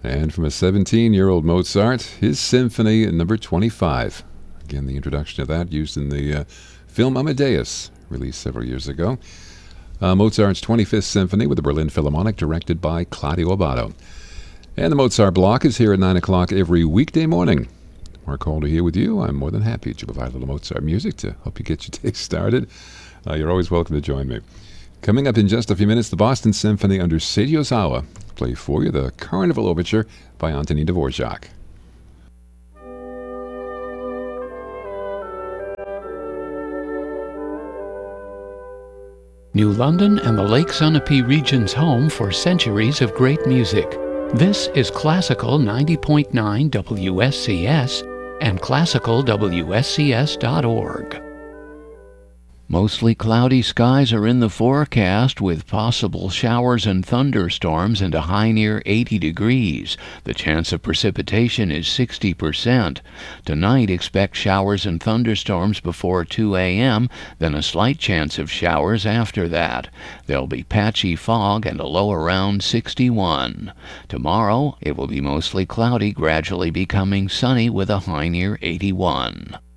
And from a 17-year-old Mozart, his Symphony number 25. Again, the introduction of that used in the film Amadeus, released several years ago. Mozart's 25th Symphony with the Berlin Philharmonic, directed by Claudio Abbado. And the Mozart Block is here at 9 o'clock every weekday morning. Mark Calder here with you. I'm more than happy to provide a little Mozart music to help you get your day started. You're always welcome to join me. Coming up in just a few minutes, the Boston Symphony under Seiji Ozawa. Play for you the Carnival Overture by Antonin Dvorak. New London and the Lake Sunapee region's home for centuries of great music. This is Classical 90.9 WSCS and classicalwscs.org. Mostly cloudy skies are in the forecast with possible showers and thunderstorms and a high near 80 degrees. The chance of precipitation is 60%. Tonight expect showers and thunderstorms before 2 a.m., then a slight chance of showers after that. There'll be patchy fog and a low around 61. Tomorrow it will be mostly cloudy, gradually becoming sunny with a high near 81.